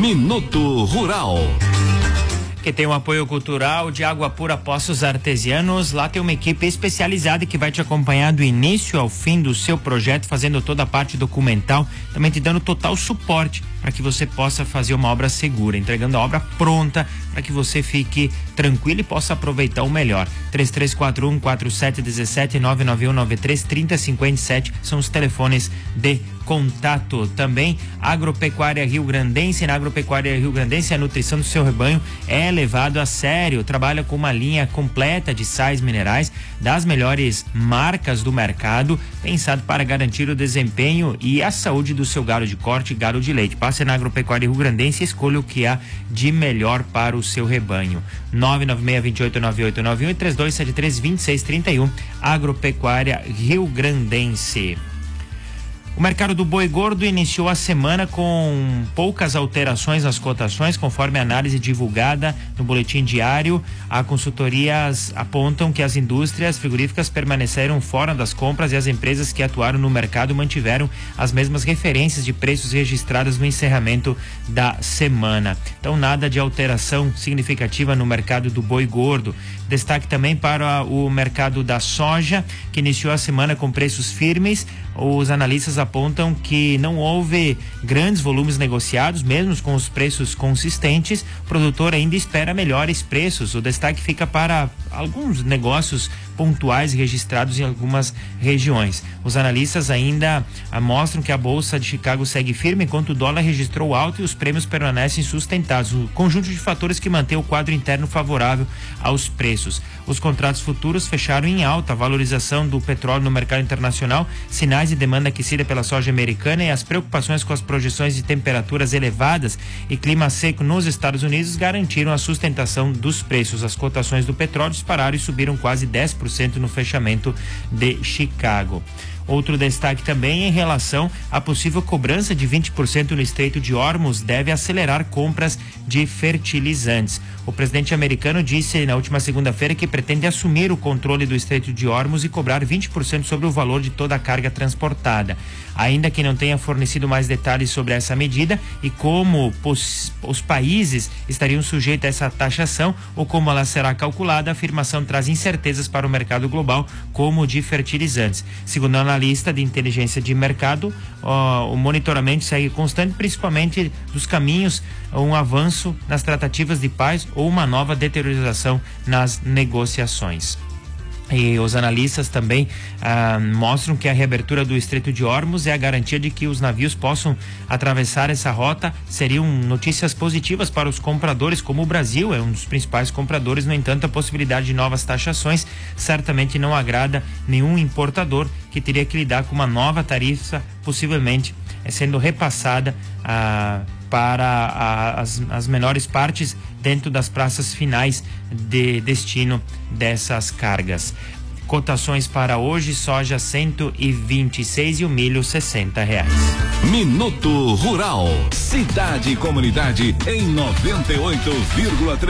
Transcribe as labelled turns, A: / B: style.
A: Minuto Rural.
B: Que tem um apoio cultural de Água Pura Poços Artesianos. Lá tem uma equipe especializada que vai te acompanhar do início ao fim do seu projeto, fazendo toda a parte documental, também te dando total suporte para que você possa fazer uma obra segura, entregando a obra pronta para que você fique tranquilo e possa aproveitar o melhor. 3341-4717 99193-3057 são os telefones de contato. Também Agropecuária Rio Grandense. Na Agropecuária Rio Grandense, a nutrição do seu rebanho é levado a sério. Trabalha com uma linha completa de sais minerais das melhores marcas do mercado, pensado para garantir o desempenho e a saúde do seu gado de corte e gado de leite. Passe na Agropecuária Rio Grandense e escolha o que há de melhor para o seu rebanho. 996289891 e 3273-2631. Agropecuária Rio Grandense. O mercado do boi gordo iniciou a semana com poucas alterações nas cotações, conforme a análise divulgada no boletim diário. As consultorias apontam que as indústrias frigoríficas permaneceram fora das compras e as empresas que atuaram no mercado mantiveram as mesmas referências de preços registradas no encerramento da semana. Então, nada de alteração significativa no mercado do boi gordo. Destaque também para o mercado da soja, que iniciou a semana com preços firmes. Os analistas apontam que não houve grandes volumes negociados, mesmo com os preços consistentes. O produtor ainda espera melhores preços. O destaque fica para alguns negócios pontuais registrados em algumas regiões. Os analistas ainda mostram que a Bolsa de Chicago segue firme, enquanto o dólar registrou alta e os prêmios permanecem sustentados. Um conjunto de fatores que mantém o quadro interno favorável aos preços. Os contratos futuros fecharam em alta. A valorização do petróleo no mercado internacional, sinais de demanda aquecida pela soja americana e as preocupações com as projeções de temperaturas elevadas e clima seco nos Estados Unidos garantiram a sustentação dos preços. As cotações do petróleo dispararam e subiram quase 10% no fechamento de Chicago. Outro destaque também em relação à possível cobrança de 20% no Estreito de Hormuz deve acelerar compras de fertilizantes. O presidente americano disse na última segunda-feira que pretende assumir o controle do Estreito de Hormuz e cobrar 20% sobre o valor de toda a carga transportada. Ainda que não tenha fornecido mais detalhes sobre essa medida e como os países estariam sujeitos a essa taxação ou como ela será calculada, a afirmação traz incertezas para o mercado global, como o de fertilizantes. Segundo a analista de inteligência de mercado, o monitoramento segue constante, principalmente dos caminhos, um avanço nas tratativas de paz ou uma nova deterioração nas negociações. E os analistas também mostram que a reabertura do Estreito de Hormuz é a garantia de que os navios possam atravessar essa rota. Seriam notícias positivas para os compradores, como o Brasil é um dos principais compradores. No entanto, a possibilidade de novas taxações certamente não agrada nenhum importador, que teria que lidar com uma nova tarifa, possivelmente sendo repassada para as menores partes dentro das praças finais de destino dessas cargas. Cotações para hoje: soja 126 e o milho R$60.
A: Minuto Rural, cidade e comunidade em 98,3.